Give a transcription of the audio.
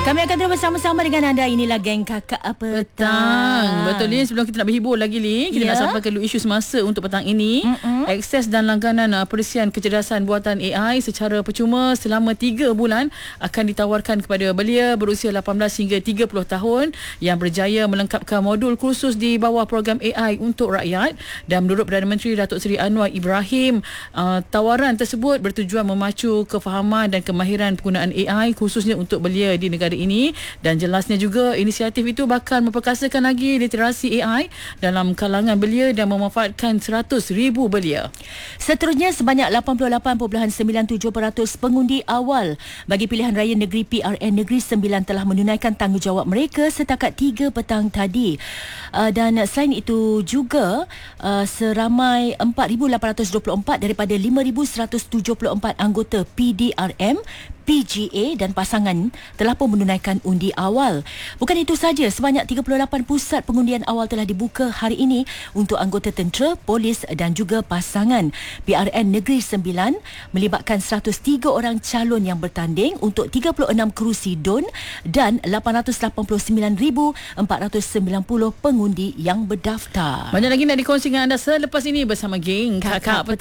Kami akan terus bersama-sama dengan anda. Inilah Geng Kakak Petang. Betul ni, sebelum kita nak berhibur lagi ni, kita nak sampaikan dulu isu semasa untuk petang ini. Akses dan langganan perisian kecerdasan buatan AI secara percuma selama 3 bulan akan ditawarkan kepada belia berusia 18 hingga 30 tahun yang berjaya melengkapkan modul kursus di bawah program AI untuk rakyat. Dan menurut Perdana Menteri Datuk Seri Anwar Ibrahim, tawaran tersebut bertujuan memacu kefahaman dan kemahiran penggunaan AI khususnya untuk belia di negara ini. Dan jelasnya juga inisiatif itu bakal memperkasakan lagi literasi AI dalam kalangan belia dan memanfaatkan 100,000 belia. Seterusnya, sebanyak 88.97% pengundi awal bagi pilihan raya negeri PRN Negeri Sembilan telah menunaikan tanggungjawab mereka setakat 3 petang tadi. Dan selain itu juga seramai 4,824 daripada 5,174 anggota PDRM, PGA dan pasangan telah pun menunaikan undi awal. Bukan itu saja, sebanyak 38 pusat pengundian awal telah dibuka hari ini untuk anggota tentera, polis dan juga pasangan. PRN Negeri Sembilan melibatkan 103 orang calon yang bertanding untuk 36 kerusi DUN dan 889,490 pengundi yang berdaftar. Banyak lagi nak dikongsi dengan anda selepas ini bersama Geng Kakak Petang.